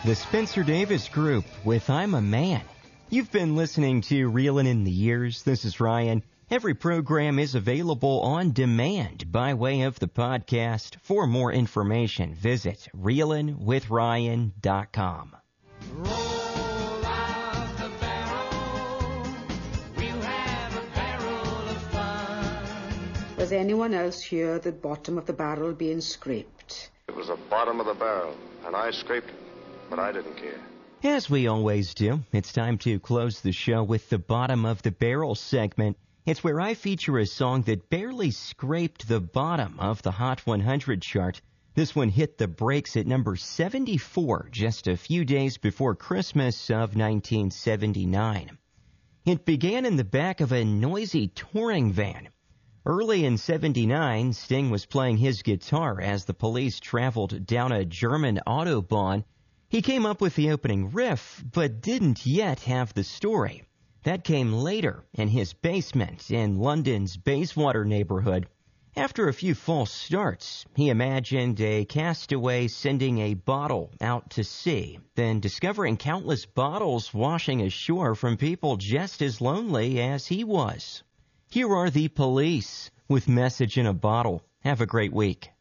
The Spencer Davis Group with I'm a Man. You've been listening to Reelin' in the Years. This is Ryan. Every program is available on demand by way of the podcast. For more information, visit reelinwithryan.com. Roll out the barrel, we'll have a barrel of fun. Was anyone else hear the bottom of the barrel being scraped? It was the bottom of the barrel, and I scraped it, but I didn't care. As we always do, it's time to close the show with the Bottom of the Barrel segment. It's where I feature a song that barely scraped the bottom of the Hot 100 chart. This one hit the breaks at number 74 just a few days before Christmas of 1979. It began in the back of a noisy touring van. Early in 79, Sting was playing his guitar as the police traveled down a German autobahn. He came up with the opening riff, but didn't yet have the story. That came later in his basement in London's Bayswater neighborhood. After a few false starts, he imagined a castaway sending a bottle out to sea, then discovering countless bottles washing ashore from people just as lonely as he was. Here are the Police with Message in a Bottle. Have a great week.